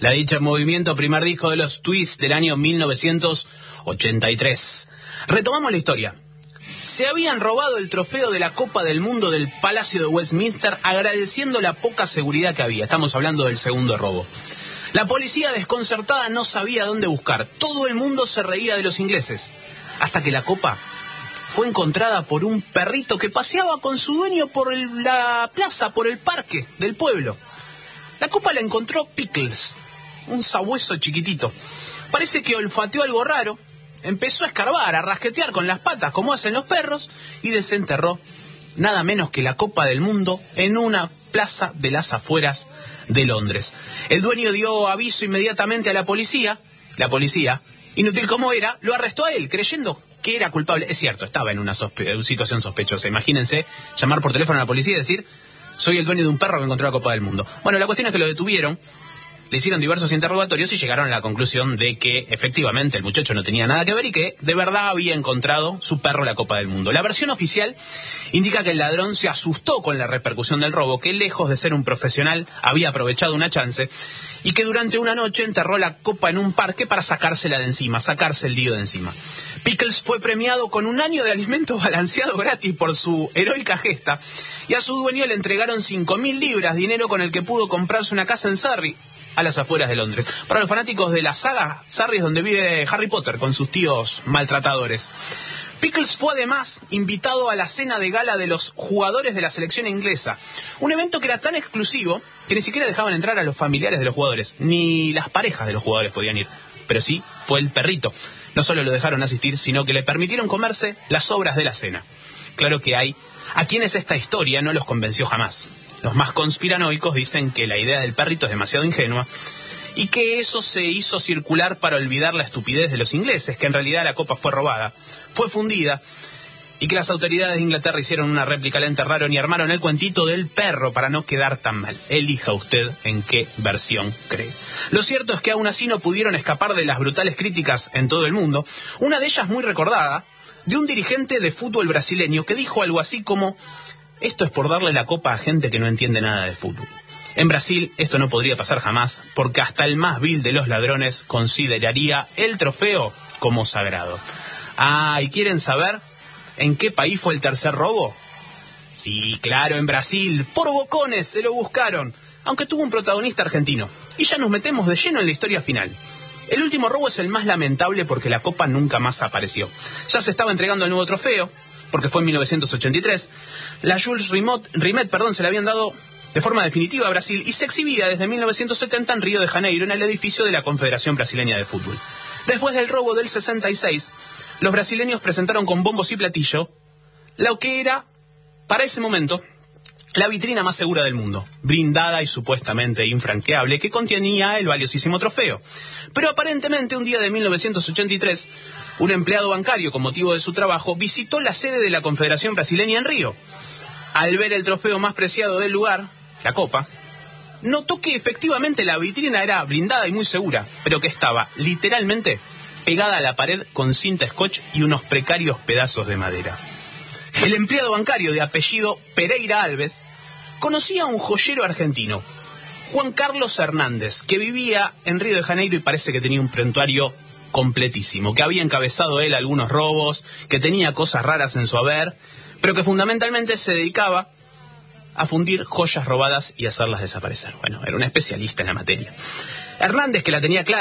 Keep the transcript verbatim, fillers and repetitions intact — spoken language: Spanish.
La dicha movimiento, primer disco de los Twists del año mil novecientos ochenta y tres. Retomamos la historia. Se habían robado el trofeo de la Copa del Mundo del Palacio de Westminster agradeciendo la poca seguridad que había. Estamos hablando del segundo robo. La policía desconcertada no sabía dónde buscar. Todo el mundo se reía de los ingleses. Hasta que la copa fue encontrada por un perrito que paseaba con su dueño por el, la plaza, por el parque del pueblo. La copa la encontró Pickles, un sabueso chiquitito. Parece que olfateó algo raro, empezó a escarbar, a rasquetear con las patas como hacen los perros y desenterró nada menos que la Copa del Mundo en una plaza de las afueras de Londres. El dueño dio aviso inmediatamente a la policía. La policía, inútil como era, lo arrestó a él, creyendo que era culpable. Es cierto, estaba en una sospe- situación sospechosa. Imagínense llamar por teléfono a la policía y decir: soy el dueño de un perro que encontró la Copa del Mundo. Bueno, la cuestión es que lo detuvieron, le hicieron diversos interrogatorios y llegaron a la conclusión de que efectivamente el muchacho no tenía nada que ver y que de verdad había encontrado su perro la Copa del Mundo. La versión oficial indica que el ladrón se asustó con la repercusión del robo, que lejos de ser un profesional había aprovechado una chance y que durante una noche enterró la copa en un parque para sacársela de encima, sacarse el lío de encima. Pickles fue premiado con un año de alimento balanceado gratis por su heroica gesta y a su dueño le entregaron cinco mil libras, dinero con el que pudo comprarse una casa en Surrey, a las afueras de Londres. Para los fanáticos de la saga, Surrey es donde vive Harry Potter con sus tíos maltratadores. Pickles fue además invitado a la cena de gala de los jugadores de la selección inglesa, un evento que era tan exclusivo que ni siquiera dejaban entrar a los familiares de los jugadores, ni las parejas de los jugadores podían ir, pero sí fue el perrito. No solo lo dejaron asistir, sino que le permitieron comerse las sobras de la cena. Claro que hay a quienes esta historia no los convenció jamás. Los más conspiranoicos dicen que la idea del perrito es demasiado ingenua y que eso se hizo circular para olvidar la estupidez de los ingleses, que en realidad la copa fue robada, fue fundida y que las autoridades de Inglaterra hicieron una réplica, la enterraron y armaron el cuentito del perro para no quedar tan mal. Elija usted en qué versión cree. Lo cierto es que aún así no pudieron escapar de las brutales críticas en todo el mundo, una de ellas muy recordada, de un dirigente de fútbol brasileño que dijo algo así como: esto es por darle la copa a gente que no entiende nada de fútbol. En Brasil esto no podría pasar jamás, porque hasta el más vil de los ladrones consideraría el trofeo como sagrado. Ah, ¿y quieren saber en qué país fue el tercer robo? Sí, claro, en Brasil. Por bocones se lo buscaron, aunque tuvo un protagonista argentino. Y ya nos metemos de lleno en la historia final. El último robo es el más lamentable porque la copa nunca más apareció. Ya se estaba entregando el nuevo trofeo, porque fue en mil novecientos ochenta y tres, la Jules Rimet, Rimet perdón, se la habían dado de forma definitiva a Brasil y se exhibía desde mil novecientos setenta en Río de Janeiro, en el edificio de la Confederación Brasileña de Fútbol. Después del robo del sesenta y seis, los brasileños presentaron con bombos y platillo lo que era, para ese momento, la vitrina más segura del mundo, blindada y supuestamente infranqueable, que contenía el valiosísimo trofeo. Pero aparentemente un día de mil novecientos ochenta y tres, un empleado bancario, con motivo de su trabajo, visitó la sede de la Confederación Brasileña en Río. Al ver el trofeo más preciado del lugar, la copa, notó que efectivamente la vitrina era blindada y muy segura, pero que estaba literalmente pegada a la pared con cinta scotch y unos precarios pedazos de madera. El empleado bancario, de apellido Pereira Alves, conocía a un joyero argentino, Juan Carlos Hernández, que vivía en Río de Janeiro y parece que tenía un prontuario completísimo, que había encabezado él algunos robos, que tenía cosas raras en su haber, pero que fundamentalmente se dedicaba a fundir joyas robadas y hacerlas desaparecer. Bueno, era un especialista en la materia. Hernández, que la tenía clara